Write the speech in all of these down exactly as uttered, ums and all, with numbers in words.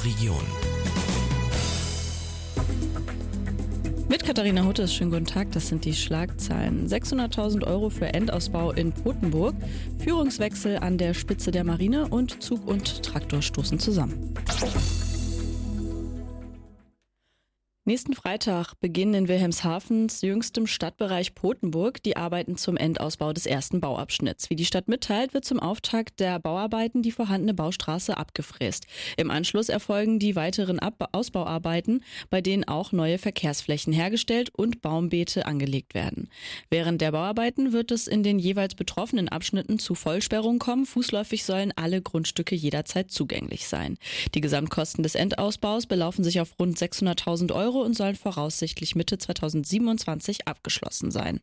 unserer Region. Mit Katharina Huttes, schönen guten Tag, das sind die Schlagzeilen. sechshunderttausend Euro für Endausbau in Potenburg, Führungswechsel an der Spitze der Marine und Zug und Traktor stoßen zusammen. Nächsten Freitag beginnen in Wilhelmshavens jüngstem Stadtbereich Potenburg die Arbeiten zum Endausbau des ersten Bauabschnitts. Wie die Stadt mitteilt, wird zum Auftakt der Bauarbeiten die vorhandene Baustraße abgefräst. Im Anschluss erfolgen die weiteren Ab- Ausbauarbeiten, bei denen auch neue Verkehrsflächen hergestellt und Baumbeete angelegt werden. Während der Bauarbeiten wird es in den jeweils betroffenen Abschnitten zu Vollsperrungen kommen. Fußläufig sollen alle Grundstücke jederzeit zugänglich sein. Die Gesamtkosten des Endausbaus belaufen sich auf rund sechshunderttausend Euro und sollen voraussichtlich Mitte zweitausendsiebenundzwanzig abgeschlossen sein.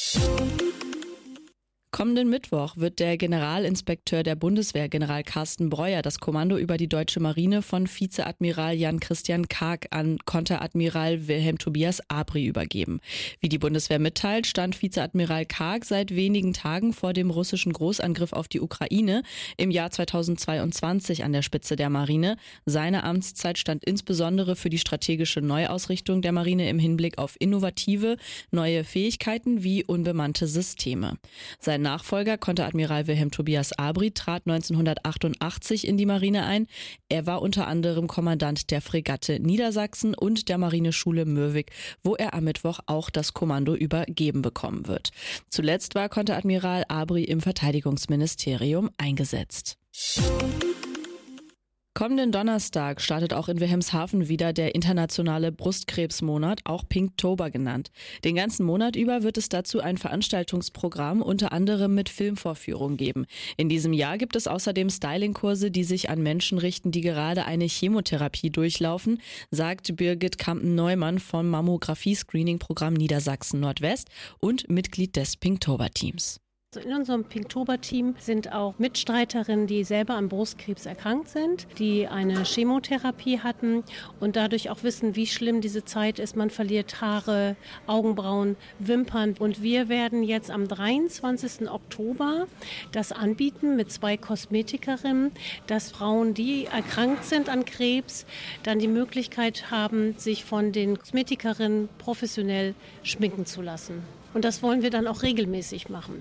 Kommenden Mittwoch wird der Generalinspekteur der Bundeswehr, General Carsten Breuer, das Kommando über die deutsche Marine von Vizeadmiral Jan-Christian Karg an Konteradmiral Wilhelm Tobias Abri übergeben. Wie die Bundeswehr mitteilt, stand Vizeadmiral Karg seit wenigen Tagen vor dem russischen Großangriff auf die Ukraine im Jahr zweitausendzweiundzwanzig an der Spitze der Marine. Seine Amtszeit stand insbesondere für die strategische Neuausrichtung der Marine im Hinblick auf innovative, neue Fähigkeiten wie unbemannte Systeme. Sein Nachfolger, Konteradmiral Wilhelm Tobias Abri, trat neunzehnhundertachtundachtzig in die Marine ein. Er war unter anderem Kommandant der Fregatte Niedersachsen und der Marineschule Mürwik, wo er am Mittwoch auch das Kommando übergeben bekommen wird. Zuletzt war Konteradmiral Abri im Verteidigungsministerium eingesetzt. Kommenden Donnerstag startet auch in Wilhelmshaven wieder der internationale Brustkrebsmonat, auch Pinktober genannt. Den ganzen Monat über wird es dazu ein Veranstaltungsprogramm unter anderem mit Filmvorführungen geben. In diesem Jahr gibt es außerdem Stylingkurse, die sich an Menschen richten, die gerade eine Chemotherapie durchlaufen, sagt Birgit Kampen-Neumann vom Mammographie-Screening-Programm Niedersachsen Nordwest und Mitglied des Pinktober-Teams. In unserem Pinktober-Team sind auch Mitstreiterinnen, die selber an Brustkrebs erkrankt sind, die eine Chemotherapie hatten und dadurch auch wissen, wie schlimm diese Zeit ist. Man verliert Haare, Augenbrauen, Wimpern. Und wir werden jetzt am dreiundzwanzigsten Oktober das anbieten mit zwei Kosmetikerinnen, dass Frauen, die erkrankt sind an Krebs, dann die Möglichkeit haben, sich von den Kosmetikerinnen professionell schminken zu lassen. Und das wollen wir dann auch regelmäßig machen.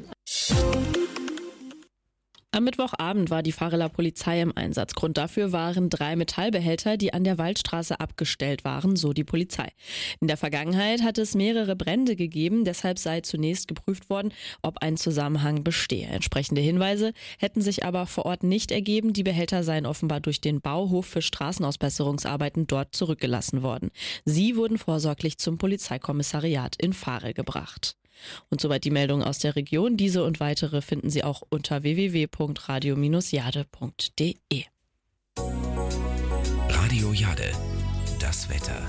Am Mittwochabend war die Vareler Polizei im Einsatz. Grund dafür waren drei Metallbehälter, die an der Waldstraße abgestellt waren, so die Polizei. In der Vergangenheit hat es mehrere Brände gegeben, deshalb sei zunächst geprüft worden, ob ein Zusammenhang bestehe. Entsprechende Hinweise hätten sich aber vor Ort nicht ergeben. Die Behälter seien offenbar durch den Bauhof für Straßenausbesserungsarbeiten dort zurückgelassen worden. Sie wurden vorsorglich zum Polizeikommissariat in Varel gebracht. Und soweit die Meldungen aus der Region. Diese und weitere finden Sie auch unter w w w punkt radio Bindestrich jade punkt de. Radio Jade, das Wetter.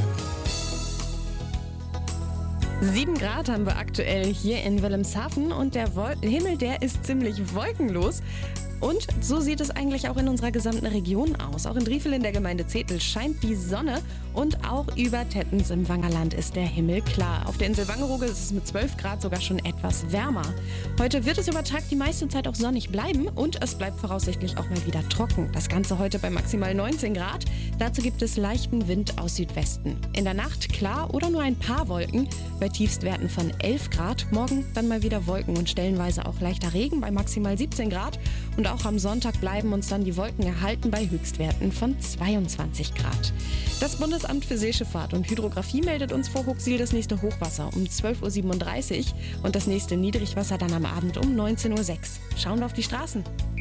Sieben Grad haben wir aktuell hier in Wilhelmshaven und der Wol- Himmel, der ist ziemlich wolkenlos. Und so sieht es eigentlich auch in unserer gesamten Region aus. Auch in Driefel in der Gemeinde Zetel scheint die Sonne und auch über Tettens im Wangerland ist der Himmel klar. Auf der Insel Wangerooge ist es mit zwölf Grad sogar schon etwas wärmer. Heute wird es über Tag die meiste Zeit auch sonnig bleiben und es bleibt voraussichtlich auch mal wieder trocken. Das Ganze heute bei maximal neunzehn Grad. Dazu gibt es leichten Wind aus Südwesten. In der Nacht klar oder nur ein paar Wolken bei Tiefstwerten von elf Grad. Morgen dann mal wieder Wolken und stellenweise auch leichter Regen bei maximal siebzehn Grad. Und auch am Sonntag bleiben uns dann die Wolken erhalten bei Höchstwerten von zweiundzwanzig Grad. Das Bundesamt für Seeschifffahrt und Hydrographie meldet uns vor Huxil das nächste Hochwasser um zwölf Uhr siebenunddreißig und das nächste Niedrigwasser dann am Abend um neunzehn Uhr sechs. Schauen wir auf die Straßen.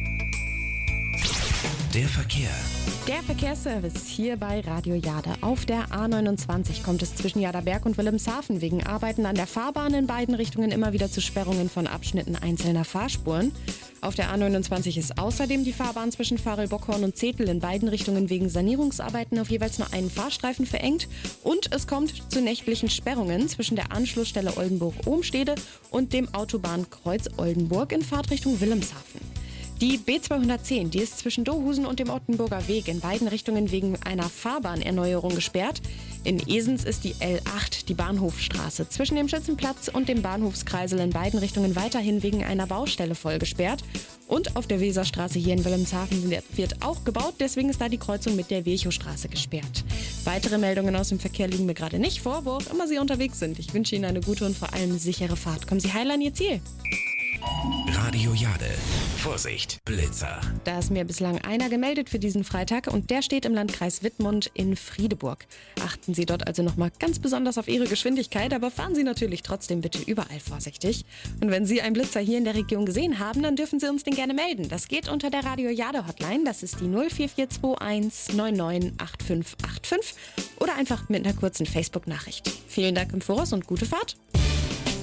Der Verkehr. Der Verkehrsservice hier bei Radio Jade. Auf der A neunundzwanzig kommt es zwischen Jaderberg und Wilhelmshaven wegen Arbeiten an der Fahrbahn in beiden Richtungen immer wieder zu Sperrungen von Abschnitten einzelner Fahrspuren. Auf der A neunundzwanzig ist außerdem die Fahrbahn zwischen Varel-Bockhorn und Zetel in beiden Richtungen wegen Sanierungsarbeiten auf jeweils nur einen Fahrstreifen verengt. Und es kommt zu nächtlichen Sperrungen zwischen der Anschlussstelle Oldenburg-Ohmstede und dem Autobahnkreuz Oldenburg in Fahrtrichtung Wilhelmshaven. Die B zweihundertzehn, die ist zwischen Dohusen und dem Ottenburger Weg in beiden Richtungen wegen einer Fahrbahnerneuerung gesperrt. In Esens ist die L acht, die Bahnhofstraße, zwischen dem Schützenplatz und dem Bahnhofskreisel in beiden Richtungen weiterhin wegen einer Baustelle voll gesperrt. Und auf der Weserstraße hier in Wilhelmshaven wird auch gebaut, deswegen ist da die Kreuzung mit der Virchowstraße gesperrt. Weitere Meldungen aus dem Verkehr liegen mir gerade nicht vor, wo auch immer Sie unterwegs sind. Ich wünsche Ihnen eine gute und vor allem sichere Fahrt. Kommen Sie heil an Ihr Ziel. Radio Jade. Vorsicht, Blitzer. Da ist mir bislang einer gemeldet für diesen Freitag und der steht im Landkreis Wittmund in Friedeburg. Achten Sie dort also nochmal ganz besonders auf Ihre Geschwindigkeit, aber fahren Sie natürlich trotzdem bitte überall vorsichtig. Und wenn Sie einen Blitzer hier in der Region gesehen haben, dann dürfen Sie uns den gerne melden. Das geht unter der Radio Jade Hotline, das ist die null vier vier zwei eins neun neun acht fünf acht fünf oder einfach mit einer kurzen Facebook-Nachricht. Vielen Dank im Voraus und gute Fahrt.